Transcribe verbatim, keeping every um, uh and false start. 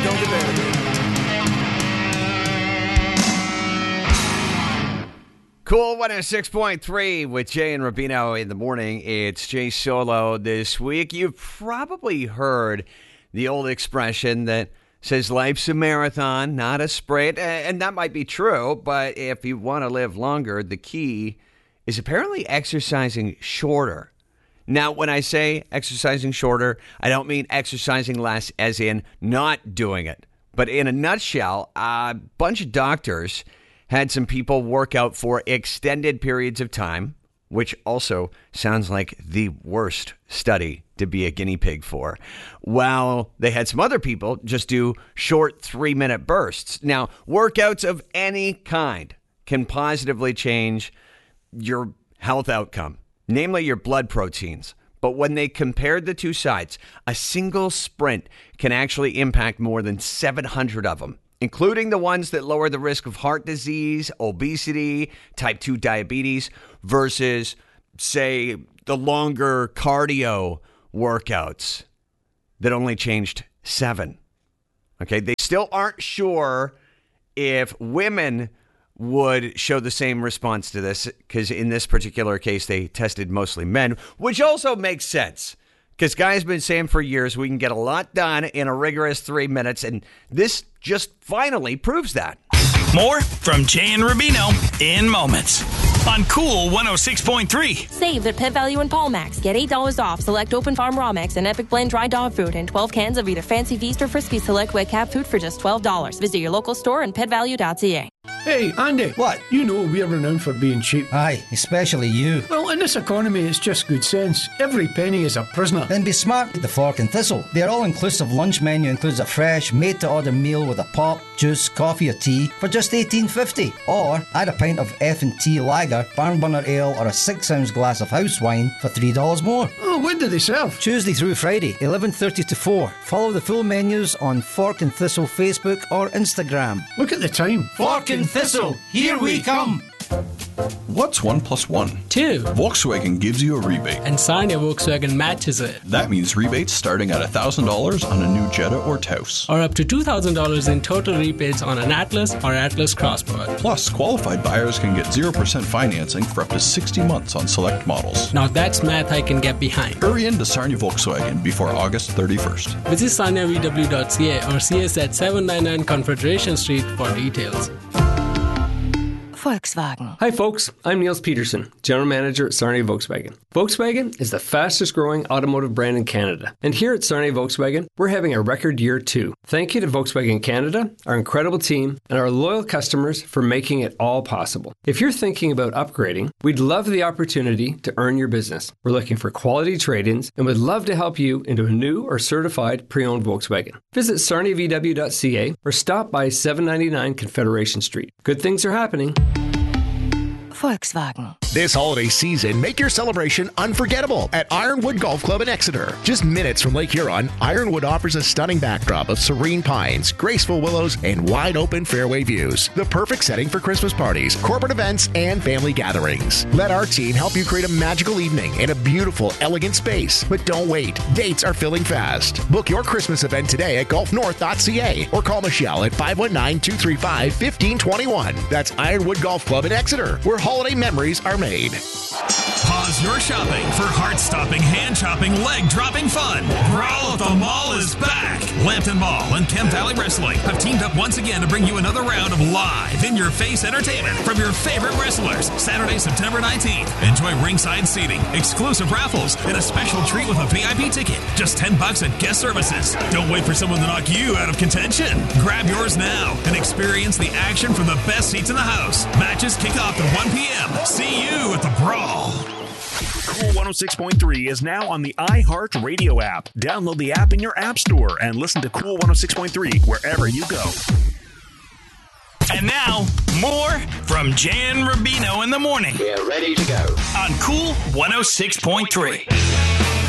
Don't get there. Cool one oh six point three with Jay and Rubino in the morning. It's Jay Solo this week. You've probably heard the old expression that says life's a marathon, not a sprint. And that might be true, but if you want to live longer, the key is apparently exercising shorter. Now, when I say exercising shorter, I don't mean exercising less as in not doing it. But in a nutshell, a bunch of doctors had some people work out for extended periods of time, which also sounds like the worst study to be a guinea pig for, while they had some other people just do short three-minute bursts. Now, workouts of any kind can positively change your health outcome, namely your blood proteins. But when they compared the two sides, a single sprint can actually impact more than seven hundred of them, including the ones that lower the risk of heart disease, obesity, type two diabetes, versus, say, the longer cardio workouts that only changed seven. Okay, they still aren't sure if women would show the same response to this, because in this particular case, they tested mostly men, which also makes sense. Because guys have been saying for years we can get a lot done in a rigorous three minutes, and this just finally proves that. More from Jay and Rubino in moments on Cool one oh six point three. Save at Pet Value and Paulmax. Get eight dollars off select Open Farm Raw Mix and Epic Blend Dry Dog Food and twelve cans of either Fancy Feast or Frisky Select Wet Cat Food for just twelve dollars. Visit your local store and pet value dot c a. Hey, Andy. What? You know we're renowned for being cheap. Aye, especially you. Well, in this economy, it's just good sense. Every penny is a prisoner. Then be smart with the Fork and Thistle. Their all-inclusive lunch menu includes a fresh, made-to-order meal with a pop, juice, coffee or tea for just eighteen fifty. Or add a pint of F and T Lager, Barn Burner Ale or a six-ounce glass of house wine for three dollars more. Oh, when do they serve? Tuesday through Friday, eleven thirty to four. Follow the full menus on Fork and Thistle Facebook or Instagram. Look at the time. Fork and Thistle, here we come. What's one plus one? Two. Volkswagen gives you a rebate. And sign your Volkswagen matches it. That means rebates starting at one thousand dollars on a new Jetta or Taos. Or up to two thousand dollars in total rebates on an Atlas or Atlas Crossbody. Plus, qualified buyers can get zero percent financing for up to sixty months on select models. Now that's math I can get behind. Hurry in to Sarnia Volkswagen before August thirty-first. Visit sarnia v w dot c a or see us at seven ninety-nine Confederation Street for details. Volkswagen. Hi folks, I'm Niels Peterson, General Manager at Sarnia Volkswagen. Volkswagen is the fastest growing automotive brand in Canada. And here at Sarnia Volkswagen, we're having a record year too. Thank you to Volkswagen Canada, our incredible team, and our loyal customers for making it all possible. If you're thinking about upgrading, we'd love the opportunity to earn your business. We're looking for quality trade-ins and would love to help you into a new or certified pre-owned Volkswagen. Visit sarnia v w dot c a or stop by seven ninety-nine Confederation Street. Good things are happening. Volkswagen. This holiday season, make your celebration unforgettable at Ironwood Golf Club in Exeter. Just minutes from Lake Huron, Ironwood offers a stunning backdrop of serene pines, graceful willows, and wide-open fairway views. The perfect setting for Christmas parties, corporate events, and family gatherings. Let our team help you create a magical evening in a beautiful, elegant space. But don't wait. Dates are filling fast. Book your Christmas event today at golf north dot c a or call Michelle at five one nine, two three five, one five two one. That's Ironwood Golf Club in Exeter, where holiday memories are made. Pause your shopping for heart-stopping, hand-chopping, leg-dropping fun. Brawl at the Mall is back. Lambton Mall and Kemp Valley Wrestling have teamed up once again to bring you another round of live, in-your-face entertainment from your favorite wrestlers. Saturday, September nineteenth. Enjoy ringside seating, exclusive raffles, and a special treat with a V I P ticket. Just ten bucks at guest services. Don't wait for someone to knock you out of contention. Grab yours now and experience the action from the best seats in the house. Matches kick off at one p.m. See you at the Brawl. Cool one oh six point three is now on the iHeartRadio app. Download the app in your app store and listen to Cool one oh six point three wherever you go. And now, more from Jay and Rubino in the morning. We're ready to go. On Cool one oh six point three.